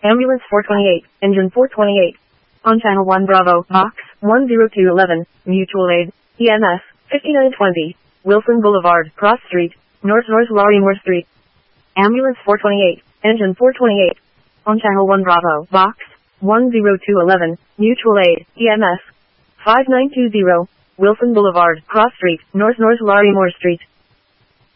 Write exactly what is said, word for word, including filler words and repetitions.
Ambulance four twenty-eight, Engine four twenty-eight. On Channel one Bravo, Box one zero two one one, Mutual Aid, E M S, fifty-nine twenty, Wilson Boulevard, Cross Street, North North Larimore Street. Ambulance four twenty-eight, Engine four twenty-eight. On Channel one Bravo, Box one zero two one one, Mutual Aid, E M S, five nine two zero, Wilson Boulevard, Cross Street, North North Larimore Street.